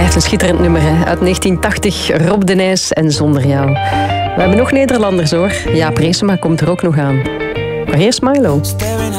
Blijft een schitterend nummer, hè? Uit 1980, Rob de Nijs en Zonder Jou. We hebben nog Nederlanders, hoor. Jaap Reesema komt er ook nog aan. Maar eerst Milo.